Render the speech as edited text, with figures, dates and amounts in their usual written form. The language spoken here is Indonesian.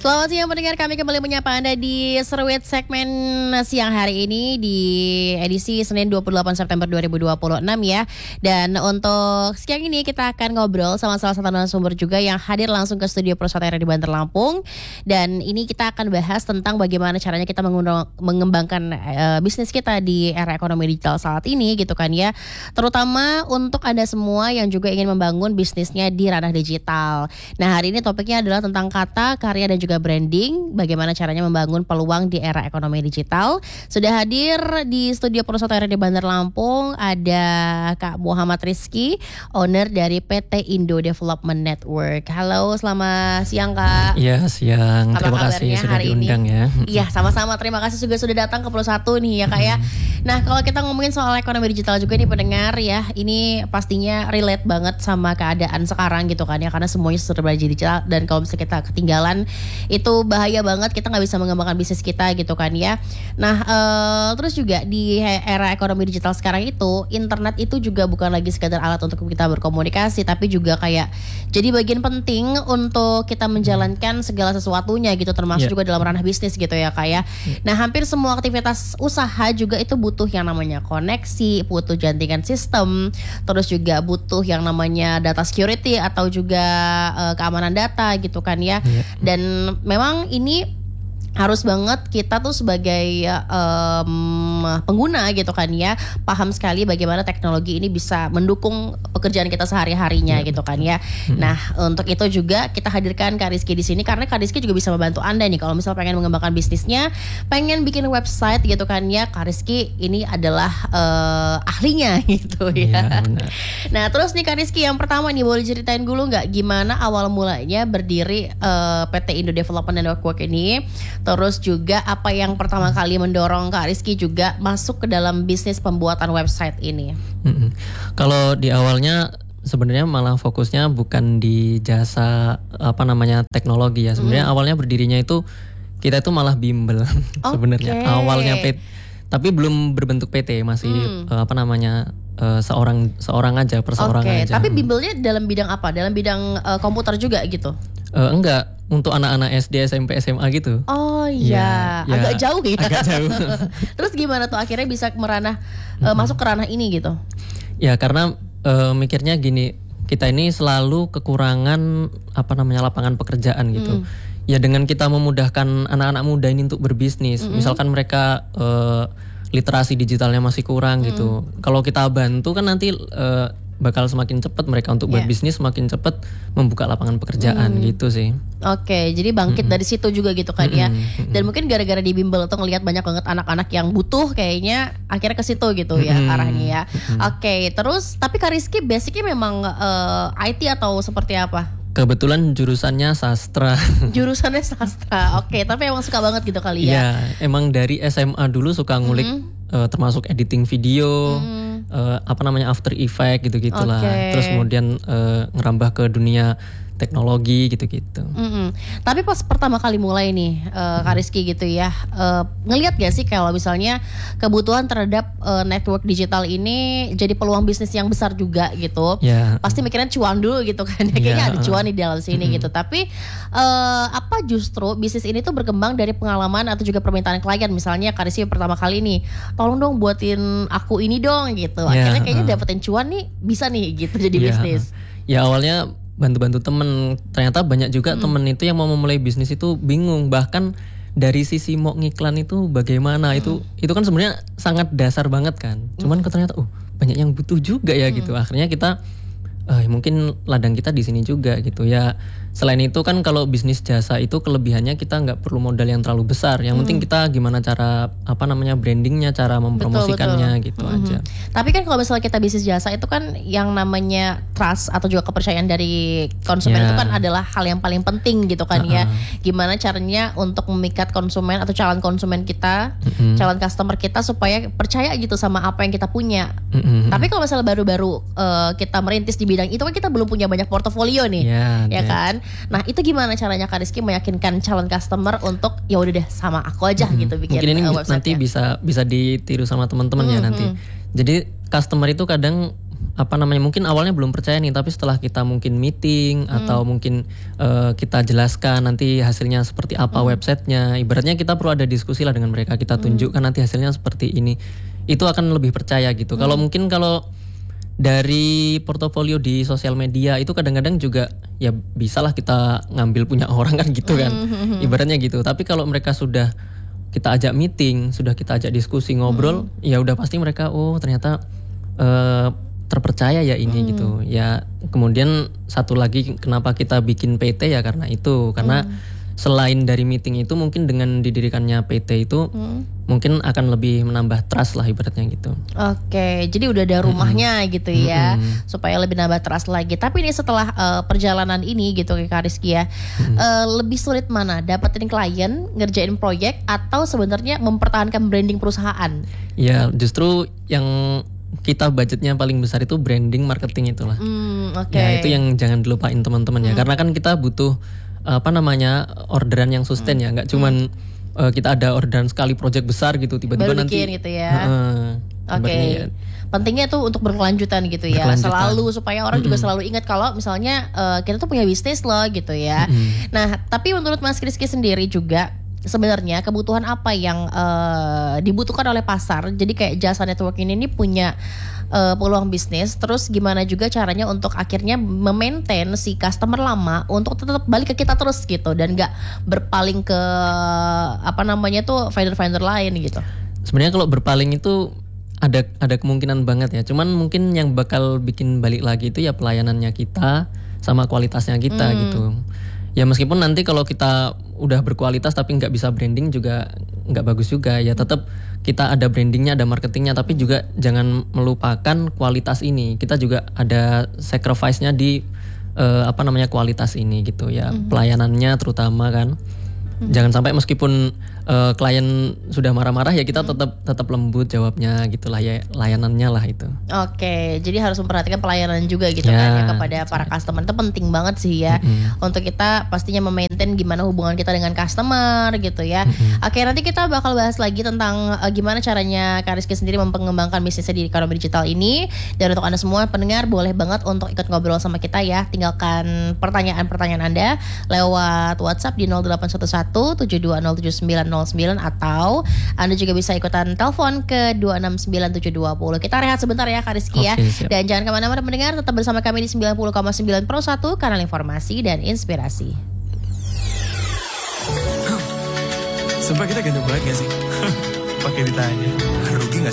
Selamat siang pendengar, kami kembali menyapa Anda di Seruit segmen siang hari ini di edisi Senin 28 September 2026 ya. Dan untuk siang ini kita akan ngobrol sama salah satu narasumber juga yang hadir langsung ke studio Prosotera di Banter Lampung. Dan ini kita akan bahas tentang bagaimana caranya kita mengembangkan bisnis kita di era ekonomi digital saat ini gitu kan ya. Terutama untuk Anda semua yang juga ingin membangun bisnisnya di ranah digital. Nah, hari ini topiknya adalah tentang kata, karya dan juga branding, bagaimana caranya membangun peluang di era ekonomi digital. Sudah hadir di studio Prosotera di Banter Lampung ada Kak Muhammad Rizky, owner dari PT Indo Development Network. Halo, selamat siang Kak. Iya, siang. Apa terima kasih sudah diundang ini? Ya. Iya, sama-sama. Terima kasih juga sudah datang ke Pro 1 nih ya Kak ya. Nah, kalau kita ngomongin soal ekonomi digital juga nih pendengar ya, ini pastinya relate banget sama keadaan sekarang gitu kan ya, karena semuanya serba digital dan kalau misalnya kita ketinggalan itu bahaya banget, kita nggak bisa mengembangkan bisnis kita gitu kan ya. Nah, terus juga di era ekonomi digital sekarang itu, internet itu juga bukan lagi sekadar alat untuk kita berkomunikasi, tapi juga kayak jadi bagian penting untuk kita menjalankan segala sesuatunya gitu, termasuk juga dalam ranah bisnis gitu ya Kak ya. Nah, hampir semua aktivitas usaha juga itu butuh yang namanya koneksi, butuh jaringan sistem, terus juga butuh yang namanya data security atau juga keamanan data gitu kan ya. Dan memang ini harus banget kita tuh sebagai pengguna gitu kan ya, paham sekali bagaimana teknologi ini bisa mendukung pekerjaan kita sehari-harinya gitu kan ya. Nah, untuk itu juga kita hadirkan Kak Rizky di sini karena Kak Rizky juga bisa membantu Anda nih kalau misal pengen mengembangkan bisnisnya, pengen bikin website gitu kan ya. Kak Rizky ini adalah ahlinya gitu ya. Nah, terus nih Kak Rizky, yang pertama nih boleh ceritain dulu nggak gimana awal mulanya berdiri PT Indo Development Network ini? Terus juga apa yang pertama kali mendorong Kak Rizky juga masuk ke dalam bisnis pembuatan website ini? Kalau di awalnya sebenarnya malah fokusnya bukan di jasa teknologi ya. Sebenarnya awalnya berdirinya itu kita itu malah bimbel sebenarnya. Awalnya tapi belum berbentuk PT, masih seorang aja, perseorangan aja. Tapi bimbelnya dalam bidang apa? Dalam bidang komputer juga gitu? Enggak, untuk anak-anak SD, SMP, SMA gitu. Oh iya, agak jauh ya. Agak jauh. Terus gimana tuh akhirnya bisa meranah masuk ke ranah ini gitu? Ya karena mikirnya gini, kita ini selalu kekurangan lapangan pekerjaan gitu. Ya dengan kita memudahkan anak-anak muda ini untuk berbisnis, misalkan mereka literasi digitalnya masih kurang gitu. Kalau kita bantu kan nanti bakal semakin cepat mereka untuk berbisnis, semakin cepat membuka lapangan pekerjaan gitu sih. Oke, jadi bangkit dari situ juga gitu kan ya. Dan mungkin gara-gara di bimbel tuh ngelihat banyak banget anak-anak yang butuh, kayaknya akhirnya ke situ gitu ya arahnya ya. Oke, terus tapi Kak Rizky basicnya memang IT atau seperti apa? Kebetulan jurusannya sastra. Jurusannya sastra, oke. Tapi emang suka banget gitu kali ya? Iya, emang dari SMA dulu suka ngulik termasuk editing video, After Effect gitu-gitulah. Terus kemudian ngerambah ke dunia teknologi gitu-gitu. Tapi pas pertama kali mulai nih Kak Rizky gitu ya, ngelihat gak sih kalau misalnya kebutuhan terhadap network digital ini jadi peluang bisnis yang besar juga gitu? Pasti mikirnya cuan dulu gitu kan, kayaknya ada cuan di dalam sini gitu. Tapi apa justru bisnis ini tuh berkembang dari pengalaman atau juga permintaan klien? Misalnya Kak Rizky pertama kali nih, tolong dong buatin aku ini dong gitu. Akhirnya kayaknya dapetin cuan nih, bisa nih gitu jadi bisnis. Ya awalnya bantu-bantu temen, ternyata banyak juga temen itu yang mau memulai bisnis itu bingung, bahkan dari sisi mau ngiklan itu bagaimana, itu kan sebenarnya sangat dasar banget kan, cuman ternyata banyak yang butuh juga ya gitu. Akhirnya kita mungkin ladang kita di sini juga gitu ya. Selain itu kan kalau bisnis jasa itu kelebihannya kita nggak perlu modal yang terlalu besar. Yang penting kita gimana cara brandingnya, cara mempromosikannya gitu aja. Tapi kan kalau misalnya kita bisnis jasa itu kan yang namanya trust atau juga kepercayaan dari konsumen itu kan adalah hal yang paling penting gitu kan ya. Gimana caranya untuk memikat konsumen atau calon konsumen kita, calon customer kita supaya percaya gitu sama apa yang kita punya. Tapi kalau misalnya baru-baru kita merintis di bidang itu kan kita belum punya banyak portofolio nih, ya kan? Nah, itu gimana caranya Kak Rizky meyakinkan calon customer untuk ya udah deh sama aku aja gitu bikin mungkin ini website-nya. Nanti bisa ditiru sama teman-teman ya nanti. Jadi customer itu kadang mungkin awalnya belum percaya nih, tapi setelah kita mungkin meeting atau mungkin kita jelaskan nanti hasilnya seperti apa websitenya, ibaratnya kita perlu ada diskusi lah dengan mereka, kita tunjukkan nanti hasilnya seperti ini, itu akan lebih percaya gitu. Kalau mungkin kalau dari portofolio di sosial media itu kadang-kadang juga ya bisalah kita ngambil punya orang kan gitu kan, ibaratnya gitu. Tapi kalau mereka sudah kita ajak meeting, sudah kita ajak diskusi ngobrol, ya udah pasti mereka ternyata terpercaya ya ini gitu ya. Kemudian satu lagi kenapa kita bikin PT ya karena itu, karena selain dari meeting itu mungkin dengan didirikannya PT itu mungkin akan lebih menambah trust lah ibaratnya gitu. Oke, jadi udah ada rumahnya gitu ya, supaya lebih nambah trust lagi. Tapi ini setelah perjalanan ini gitu Kak Rizky ya, lebih sulit mana? Dapetin klien, ngerjain proyek, atau sebenarnya mempertahankan branding perusahaan? Ya justru yang kita budgetnya paling besar itu branding marketing itulah. Ya itu yang jangan dilupain teman-teman ya, karena kan kita butuh orderan yang sustain ya, nggak cuman kita ada orderan sekali project besar gitu tiba-tiba baru nanti bikin gitu ya. Oke. Pentingnya tuh untuk berkelanjutan gitu ya, selalu supaya orang juga selalu ingat kalau misalnya kita tuh punya bisnis loh gitu ya. Nah, tapi menurut Mas Rizky sendiri juga sebenarnya kebutuhan apa yang dibutuhkan oleh pasar? Jadi kayak jasa networking ini punya peluang bisnis, terus gimana juga caranya untuk akhirnya memaintain si customer lama untuk tetap balik ke kita terus gitu, dan nggak berpaling ke vendor-vendor lain gitu. Sebenarnya kalau berpaling itu ada kemungkinan banget ya, cuman mungkin yang bakal bikin balik lagi itu ya pelayanannya kita sama kualitasnya kita gitu. Ya meskipun nanti kalau kita udah berkualitas tapi nggak bisa branding juga nggak bagus juga ya, tetap kita ada brandingnya, ada marketingnya, tapi juga jangan melupakan kualitas ini. Kita juga ada sacrifice-nya di kualitas ini gitu ya, pelayanannya terutama kan. Jangan sampai meskipun klien sudah marah-marah ya kita tetap lembut jawabnya gitulah ya, layanannya lah itu. Oke, jadi harus memperhatikan pelayanan juga gitu kan ya kepada para customer. Itu penting banget sih ya, untuk kita pastinya memaintain gimana hubungan kita dengan customer gitu ya. Oke, nanti kita bakal bahas lagi tentang gimana caranya Kak Rizky sendiri mempengembangkan bisnisnya di ekonomi digital ini. Dan untuk Anda semua pendengar boleh banget untuk ikut ngobrol sama kita ya. Tinggalkan pertanyaan-pertanyaan Anda lewat WhatsApp di 0811 7207 atau Anda juga bisa ikutan telepon ke 269720. Kita rehat sebentar ya Kak Rizky ya. Siap. Dan jangan kemana-mana mendengar, tetap bersama kami di 90,9 Pro 1, kanal informasi dan inspirasi. Sumpah kita ganteng banget gak sih? Pakai ditanya, rugi gak